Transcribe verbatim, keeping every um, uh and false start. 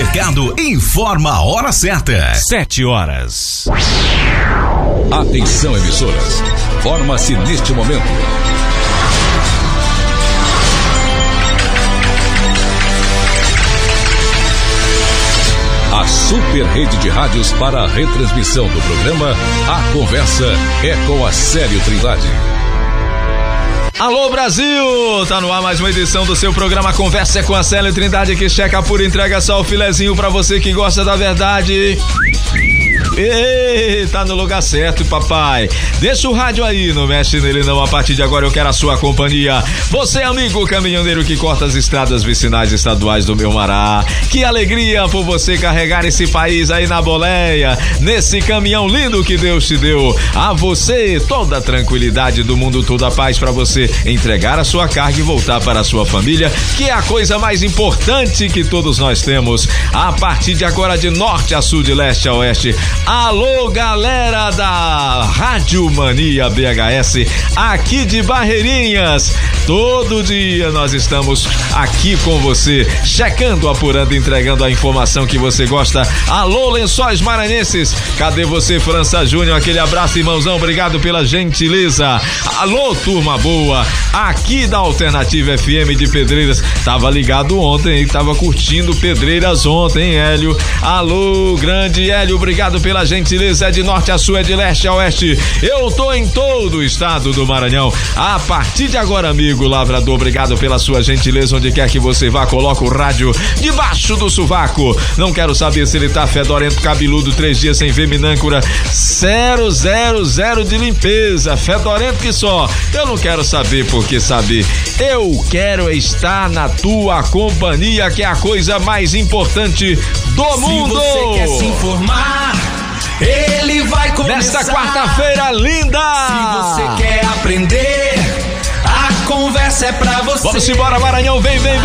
Mercado informa a hora certa. Sete horas. Atenção, emissoras. Forma-se neste momento a super rede de rádios para a retransmissão do programa A Conversa é com a Célio Trindade. Alô Brasil, tá no ar mais uma edição do seu programa Conversa com a Célio Trindade, que checa por entrega só o filezinho pra você que gosta da verdade. Ei, tá no lugar certo, papai. Deixa o rádio aí, não mexe nele não. A partir de agora eu quero a sua companhia. Você, amigo caminhoneiro que corta as estradas vicinais estaduais do meu Mará. Que alegria por você carregar esse país aí na boleia, nesse caminhão lindo que Deus te deu. A você, toda a tranquilidade do mundo, toda a paz pra você entregar a sua carga e voltar para a sua família, que é a coisa mais importante que todos nós temos. A partir de agora, de norte a sul, de leste a oeste. Alô, galera da Rádio Mania B H S, aqui de Barreirinhas. Todo dia nós estamos aqui com você, checando, apurando, entregando a informação que você gosta. Alô, Lençóis Maranhenses, cadê você, França Júnior? Aquele abraço, irmãozão, obrigado pela gentileza. Alô, turma boa, aqui da Alternativa F M de Pedreiras. Tava ligado ontem, tava curtindo Pedreiras ontem, hein, Hélio? Alô, grande Hélio, obrigado pela gentileza. É de norte a sul, é de leste a oeste. Eu tô em todo o estado do Maranhão. A partir de agora, amigo lavrador, obrigado pela sua gentileza. Onde quer que você vá, coloca o rádio debaixo do sovaco. Não quero saber se ele tá fedorento, cabeludo, três dias sem ver minâncora, zero, zero, zero de limpeza, fedorento que só. Eu não quero saber porque saber. Eu quero estar na tua companhia, que é a coisa mais importante do mundo. Se você quer se informar, ele vai começar. Nesta quarta-feira linda. Se você quer aprender, a conversa é pra você. Vamos embora, Maranhão, vem, vem, vem.